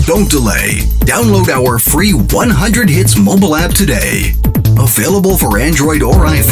Don't delay. Download our free 100 Hits mobile app today. Available for Android or iPhone.